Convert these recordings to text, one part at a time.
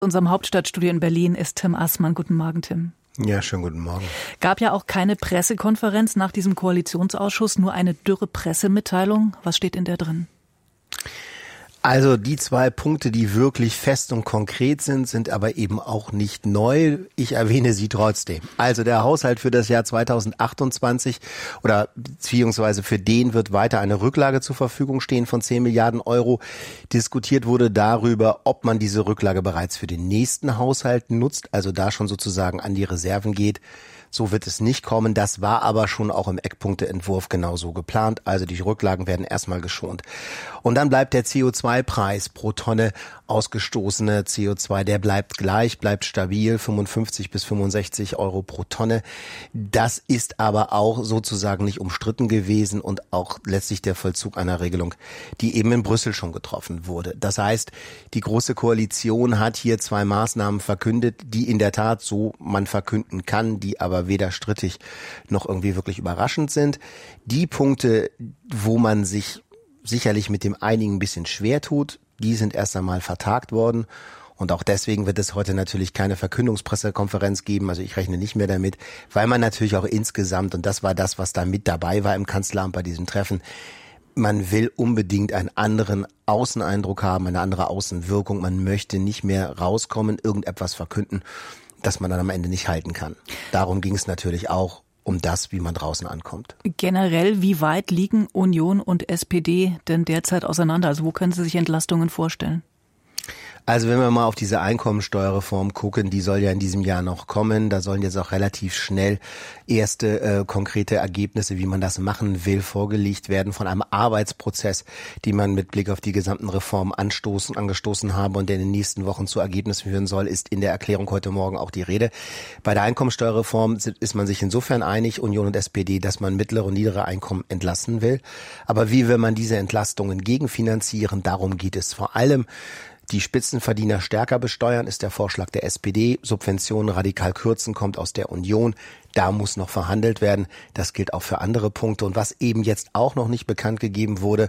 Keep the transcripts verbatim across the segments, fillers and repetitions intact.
Unserem Hauptstadtstudio in Berlin ist Tim Assmann. Guten Morgen, Tim. Ja, schönen guten Morgen. Gab ja auch keine Pressekonferenz nach diesem Koalitionsausschuss, nur eine dürre Pressemitteilung. Was steht in der drin? Also die zwei Punkte, die wirklich fest und konkret sind, sind aber eben auch nicht neu. Ich erwähne sie trotzdem. Also der Haushalt für das Jahr zweitausendachtundzwanzig oder beziehungsweise für den wird weiter eine Rücklage zur Verfügung stehen von zehn Milliarden Euro. Diskutiert wurde darüber, ob man diese Rücklage bereits für den nächsten Haushalt nutzt, also da schon sozusagen an die Reserven geht. So wird es nicht kommen. Das war aber schon auch im Eckpunkteentwurf genauso geplant. Also die Rücklagen werden erstmal geschont. Und dann bleibt der C O zwei Preis pro Tonne ausgestoßene C O zwei, der bleibt gleich, bleibt stabil, fünfundfünfzig bis fünfundsechzig Euro pro Tonne. Das ist aber auch sozusagen nicht umstritten gewesen und auch letztlich der Vollzug einer Regelung, die eben in Brüssel schon getroffen wurde. Das heißt, die Große Koalition hat hier zwei Maßnahmen verkündet, die in der Tat so man verkünden kann, die aber weder strittig noch irgendwie wirklich überraschend sind. Die Punkte, wo man sich sicherlich mit dem einigen ein bisschen schwer tut, die sind erst einmal vertagt worden. Und auch deswegen wird es heute natürlich keine Verkündungspressekonferenz geben. Also ich rechne nicht mehr damit, weil man natürlich auch insgesamt, und das war das, was da mit dabei war im Kanzleramt bei diesem Treffen, man will unbedingt einen anderen Außeneindruck haben, eine andere Außenwirkung. Man möchte nicht mehr rauskommen, irgendetwas verkünden, das man dann am Ende nicht halten kann. Darum ging es natürlich auch um das, wie man draußen ankommt. Generell, wie weit liegen Union und S P D denn derzeit auseinander? Also wo können Sie sich Entlastungen vorstellen? Also wenn wir mal auf diese Einkommensteuerreform gucken, die soll ja in diesem Jahr noch kommen. Da sollen jetzt auch relativ schnell erste äh, konkrete Ergebnisse, wie man das machen will, vorgelegt werden von einem Arbeitsprozess, die man mit Blick auf die gesamten Reformen anstoßen, angestoßen haben und der in den nächsten Wochen zu Ergebnissen führen soll, ist in der Erklärung heute Morgen auch die Rede. Bei der Einkommensteuerreform ist man sich insofern einig, Union und S P D, dass man mittlere und niedere Einkommen entlasten will. Aber wie will man diese Entlastungen gegenfinanzieren? Darum geht es vor allem. Die Spitzenverdiener stärker besteuern, ist der Vorschlag der S P D. Subventionen radikal kürzen, kommt aus der Union. Da muss noch verhandelt werden. Das gilt auch für andere Punkte. Und was eben jetzt auch noch nicht bekannt gegeben wurde,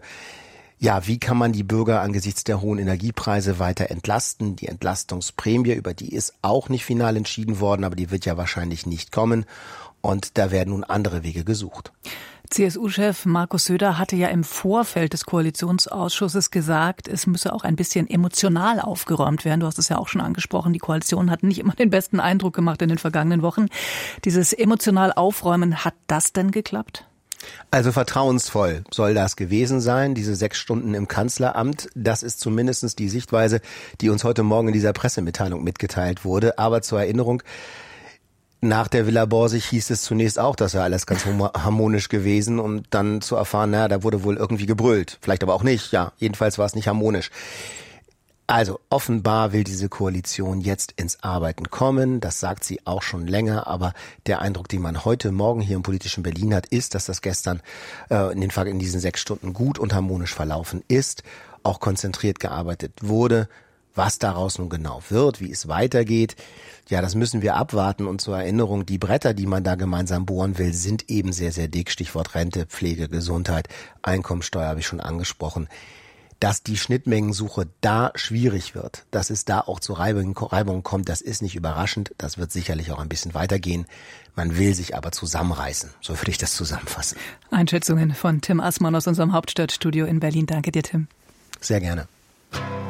ja, wie kann man die Bürger angesichts der hohen Energiepreise weiter entlasten? Die Entlastungsprämie, über die ist auch nicht final entschieden worden, aber die wird ja wahrscheinlich nicht kommen. Und da werden nun andere Wege gesucht. C S U-Chef Markus Söder hatte ja im Vorfeld des Koalitionsausschusses gesagt, es müsse auch ein bisschen emotional aufgeräumt werden. Du hast es ja auch schon angesprochen, die Koalition hat nicht immer den besten Eindruck gemacht in den vergangenen Wochen. Dieses emotional Aufräumen, hat das denn geklappt? Also vertrauensvoll soll das gewesen sein, diese sechs Stunden im Kanzleramt. Das ist zumindest die Sichtweise, die uns heute Morgen in dieser Pressemitteilung mitgeteilt wurde. Aber zur Erinnerung, nach der Villa Borsig hieß es zunächst auch, das sei alles ganz harmonisch gewesen, um dann zu erfahren, naja, da wurde wohl irgendwie gebrüllt. Vielleicht aber auch nicht, ja, jedenfalls war es nicht harmonisch. Also offenbar will diese Koalition jetzt ins Arbeiten kommen, das sagt sie auch schon länger, aber der Eindruck, den man heute Morgen hier im politischen Berlin hat, ist, dass das gestern äh, in, den, in diesen sechs Stunden gut und harmonisch verlaufen ist, auch konzentriert gearbeitet wurde. Was daraus nun genau wird, wie es weitergeht, ja, das müssen wir abwarten. Und zur Erinnerung, die Bretter, die man da gemeinsam bohren will, sind eben sehr, sehr dick. Stichwort Rente, Pflege, Gesundheit, Einkommensteuer habe ich schon angesprochen. Dass die Schnittmengensuche da schwierig wird, dass es da auch zu Reibungen, Reibungen kommt, das ist nicht überraschend. Das wird sicherlich auch ein bisschen weitergehen. Man will sich aber zusammenreißen. So würde ich das zusammenfassen. Einschätzungen von Tim Assmann aus unserem Hauptstadtstudio in Berlin. Danke dir, Tim. Sehr gerne.